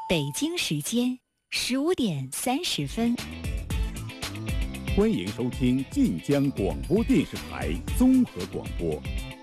北京时间15:30。 欢迎收听晋江广播电视台综合广播。